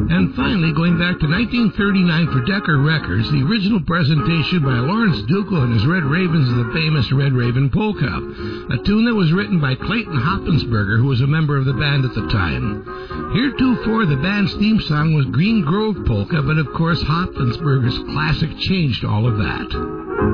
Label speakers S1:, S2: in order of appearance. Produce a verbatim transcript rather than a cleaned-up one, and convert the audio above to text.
S1: And finally, going back to nineteen thirty-nine for Decca Records, the original presentation by Lawrence Dukel and his Red Ravens of the famous Red Raven Polka, a tune that was written by Clayton Hoppensberger, who was a member of the band at the time. Heretofore, the band's theme song was Green Grove Polka, but of course Hoppensberger's classic changed all of that.